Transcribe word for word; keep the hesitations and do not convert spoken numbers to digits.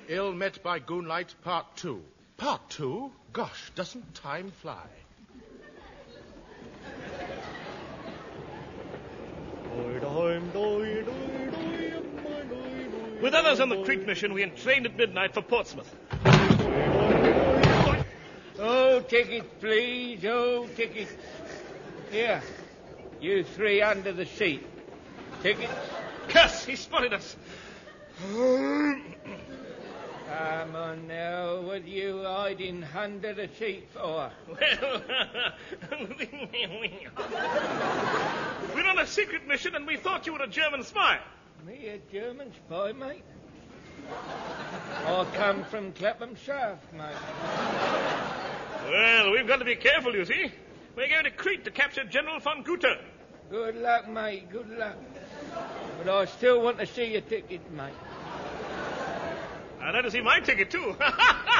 Ill Met by Goonlight, Part Two. Part Two? Gosh, doesn't time fly? With others on the Crete mission, we entrained at midnight for Portsmouth. Oh, tickets, please. Oh, tickets. Here. You three under the seat. Tickets? Curse! He spotted us. Come on now. What are you hiding under the seat for? Well, we're on a secret mission and we thought you were a German spy. Me a German spy, mate? I come from Clapham South, mate. Well, we've got to be careful, you see. We're going to Crete to capture General von Guter. Good luck, mate, good luck. But I still want to see your ticket, mate. I'd like to see my ticket, too.